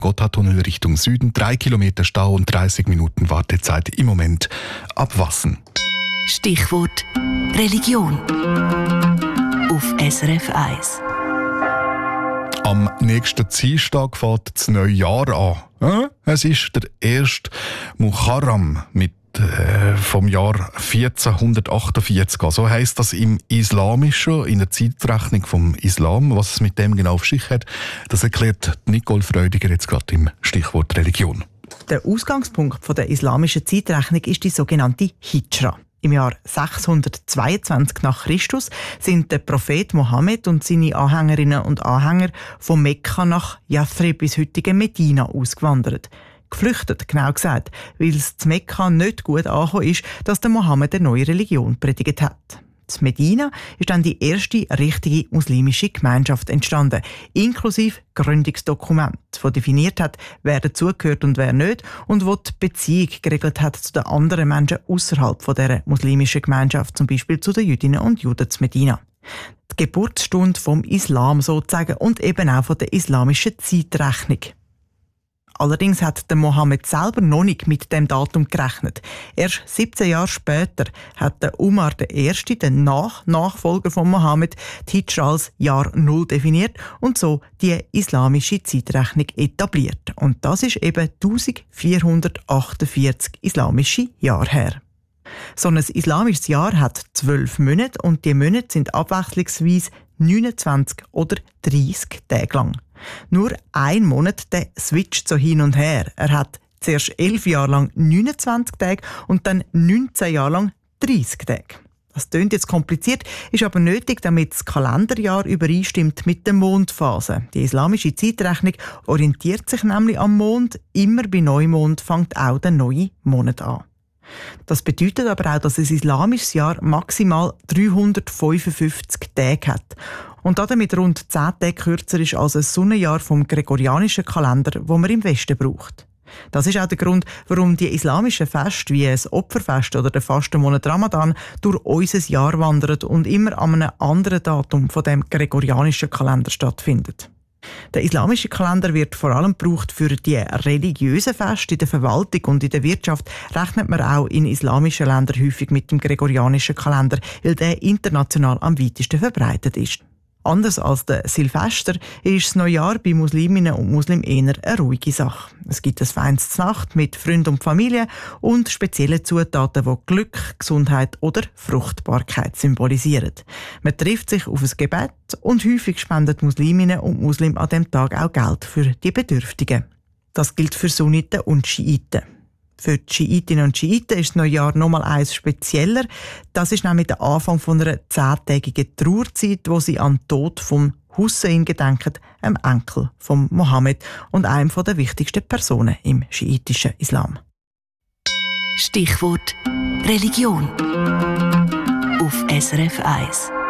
Gotthardtunnel Richtung Süden, 3 Kilometer Stau und 30 Minuten Wartezeit im Moment ab Wassen. Stichwort Religion auf SRF 1. Am nächsten Dienstag fängt das neue Jahr an. Es ist der erste Muharram vom Jahr 1448. So heisst das im Islamischen, in der Zeitrechnung vom Islam. Was es mit dem genau auf sich hat, das erklärt Nicole Freudiger jetzt gerade im Stichwort Religion. Der Ausgangspunkt der islamischen Zeitrechnung ist die sogenannte Hijra. Im Jahr 622 nach Christus sind der Prophet Mohammed und seine Anhängerinnen und Anhänger von Mekka nach Yathrib bis heutige Medina ausgewandert. Geflüchtet, genau gesagt, weil es zu Mekka nicht gut angekommen ist, dass der Mohammed eine neue Religion predigt hat. In Medina ist dann die erste richtige muslimische Gemeinschaft entstanden, inklusive Gründungsdokument, das definiert hat, wer dazugehört und wer nicht und wo die Beziehung geregelt hat zu den anderen Menschen außerhalb dieser muslimischen Gemeinschaft, zum Beispiel zu den Jüdinnen und Juden in Medina. Die Geburtsstunde vom Islam sozusagen und eben auch von der islamischen Zeitrechnung. Allerdings hat der Mohammed selber noch nicht mit dem Datum gerechnet. Erst 17 Jahre später hat der Umar I., der Nachfolger von Mohammed, die Hijra als Jahr Null definiert und so die islamische Zeitrechnung etabliert. Und das ist eben 1448 islamische Jahre her. So ein islamisches Jahr hat 12 Monate und die Monate sind abwechslungsweise 29 oder 30 Tage lang. Nur ein Monat, der switcht so hin und her. Er hat zuerst 11 Jahre lang 29 Tage und dann 19 Jahre lang 30 Tage. Das klingt jetzt kompliziert, ist aber nötig, damit das Kalenderjahr übereinstimmt mit der Mondphase. Die islamische Zeitrechnung orientiert sich nämlich am Mond. Immer bei Neumond fängt auch der neue Monat an. Das bedeutet aber auch, dass ein islamisches Jahr maximal 355 Tage hat. Und damit rund 10 Tage kürzer ist als ein Sonnenjahr vom gregorianischen Kalender, wo man im Westen braucht. Das ist auch der Grund, warum die islamischen Feste wie das Opferfest oder der Fastenmonat Ramadan durch unser Jahr wandern und immer an einem anderen Datum von dem gregorianischen Kalender stattfindet. Der islamische Kalender wird vor allem gebraucht für die religiösen Feste. In der Verwaltung und in der Wirtschaft rechnet man auch in islamischen Ländern häufig mit dem gregorianischen Kalender, weil der international am weitesten verbreitet ist. Anders als der Silvester ist das Neujahr bei Musliminnen und Muslimen eher eine ruhige Sache. Es gibt ein feines Nacht mit Freunden und Familie und spezielle Zutaten, die Glück, Gesundheit oder Fruchtbarkeit symbolisieren. Man trifft sich auf ein Gebet und häufig spenden Musliminnen und Muslimen an diesem Tag auch Geld für die Bedürftigen. Das gilt für Sunniten und Schiiten. Für die Schiitinnen und Schiiten ist das Neujahr nochmal eins spezieller. Das ist nämlich der Anfang von einer 10-tägigen Trauerzeit, wo sie an den Tod von Hussein gedenken, einem Enkel von Mohammed und einem der wichtigsten Personen im schiitischen Islam. Stichwort Religion auf SRF 1.